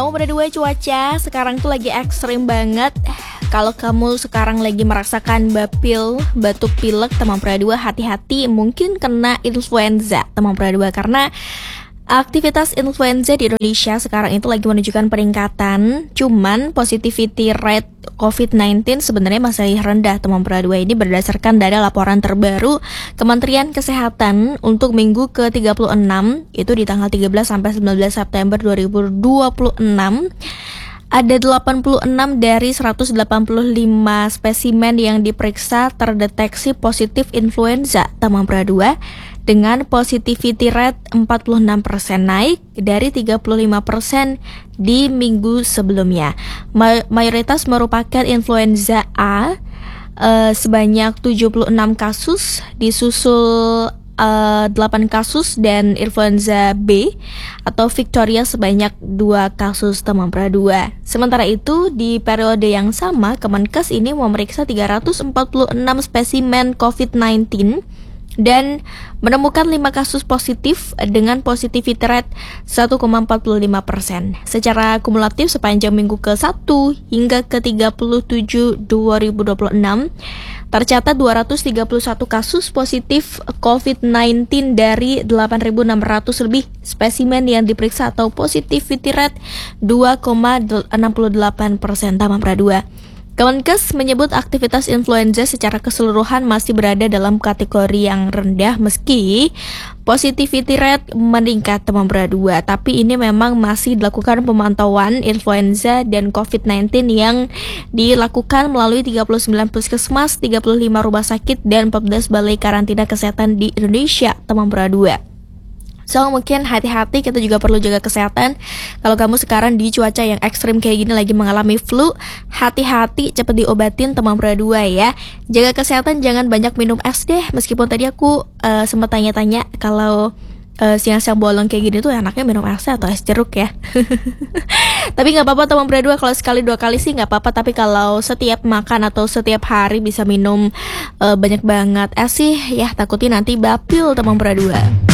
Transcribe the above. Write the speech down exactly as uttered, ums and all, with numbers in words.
Teman berdua, cuaca sekarang tuh lagi ekstrim banget. Kalau kamu sekarang lagi merasakan bapil, batuk pilek, teman berdua hati-hati, mungkin kena influenza teman berdua. Karena aktivitas influenza di Indonesia sekarang itu lagi menunjukkan peningkatan. Cuman positivity rate covid sembilan belas sebenarnya masih rendah teman berdua. Ini berdasarkan dari laporan terbaru Kementerian Kesehatan untuk minggu ke tiga puluh enam, itu di tanggal tiga belas sampai sembilan belas September dua ribu dua puluh enam. Ada delapan puluh enam dari seratus delapan puluh lima spesimen yang diperiksa terdeteksi positif influenza teman berdua, dengan positivity rate empat puluh enam persen, naik dari tiga puluh lima persen di minggu sebelumnya. Ma- mayoritas merupakan influenza A, uh, sebanyak tujuh puluh enam kasus, disusul Uh, delapan kasus, dan influenza B atau Victoria sebanyak dua kasus teman berdua. Sementara itu di periode yang sama Kemenkes ini memeriksa tiga ratus empat puluh enam spesimen covid sembilan belas dan menemukan lima kasus positif dengan positivity rate satu koma empat lima persen. Secara kumulatif sepanjang minggu ke satu hingga ke tiga puluh tujuh dua ribu dua puluh enam tercatat dua ratus tiga puluh satu kasus positif covid sembilan belas dari delapan ribu enam ratus lebih spesimen yang diperiksa atau positivity rate dua koma enam delapan persen teman berdua. Kemenkes menyebut aktivitas influenza secara keseluruhan masih berada dalam kategori yang rendah meski positivity rate meningkat teman berdua. Tapi ini memang masih dilakukan pemantauan influenza dan covid sembilan belas yang dilakukan melalui tiga puluh sembilan puskesmas, tiga puluh lima rumah sakit, dan empat belas balai karantina kesehatan di Indonesia teman berdua. So mungkin hati-hati, kita juga perlu jaga kesehatan. Kalau kamu sekarang di cuaca yang ekstrim kayak gini lagi mengalami flu, hati-hati, cepet diobatin teman berdua ya. Jaga kesehatan, jangan banyak minum es deh. Meskipun tadi aku uh, sempat tanya-tanya kalau uh, siang-siang bolong kayak gini tuh enaknya minum es atau es jeruk ya. Tapi nggak apa-apa teman berdua, kalau sekali dua kali sih nggak apa-apa. Tapi kalau setiap makan atau setiap hari bisa minum uh, banyak banget es sih, ya takutnya nanti bapil teman berdua.